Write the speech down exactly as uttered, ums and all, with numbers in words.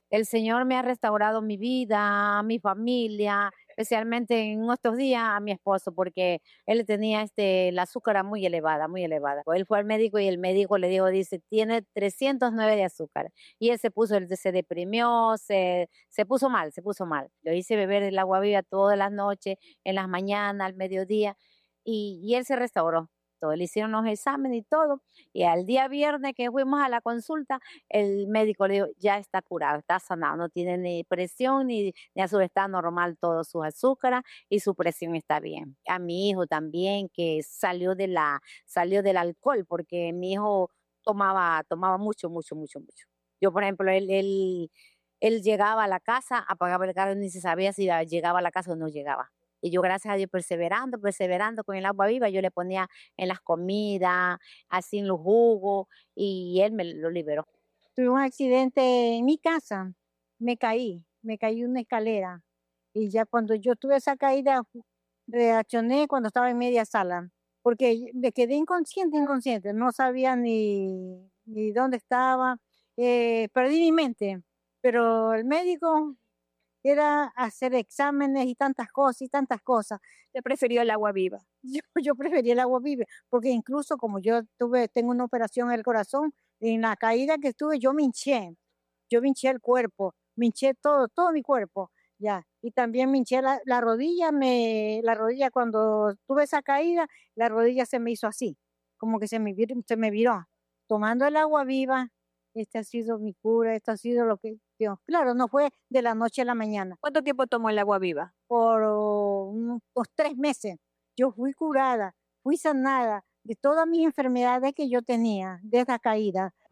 El Señor me ha restaurado mi vida, mi familia, especialmente en estos días a mi esposo, porque él tenía este, la azúcar muy elevada, muy elevada. Él fue al médico y el médico le dijo, dice, tiene trescientos nueve de azúcar. Y él se puso, él se deprimió, se, se puso mal, se puso mal. Lo hice beber el agua viva todas las noches, en las mañanas, al mediodía, y, y él se restauró. Todo. Le hicieron los exámenes y todo, y al día viernes que fuimos a la consulta, el médico le dijo, ya está curado, está sanado, no tiene ni presión ni, ni azúcar, está normal todo su azúcar y su presión está bien. A mi hijo también, que salió de la, salió del alcohol, porque mi hijo tomaba, tomaba mucho, mucho, mucho, mucho. Yo, por ejemplo, él, él, él llegaba a la casa, apagaba el carro, ni se sabía si llegaba a la casa o no llegaba. Y yo, gracias a Dios, perseverando, perseverando con el agua viva, yo le ponía en las comidas, así en los jugos, y él me lo liberó. Tuve un accidente en mi casa, me caí, me caí en una escalera y ya cuando yo tuve esa caída fu- reaccioné cuando estaba en media sala, porque me quedé inconsciente, inconsciente, no sabía ni, ni dónde estaba, eh, perdí mi mente, pero el médico era hacer exámenes y tantas cosas y tantas cosas. Te prefirió el agua viva. Yo, yo prefería el agua viva, porque incluso como yo tuve, tengo una operación en el corazón, en la caída que estuve yo me hinché, yo me hinché el cuerpo, me hinché todo, todo mi cuerpo, ya. Y también me hinché la, la rodilla, me, la rodilla cuando tuve esa caída, la rodilla se me hizo así, como que se me, vir- se me viró. Tomando el agua viva, este ha sido mi cura, esto ha sido lo que, Dios, claro, no fue de la noche a la mañana, ¿Cuánto tiempo tomó el agua viva? por oh, unos tres meses. Yo fui curada, fui sanada de todas mis enfermedades que yo tenía de esa caída.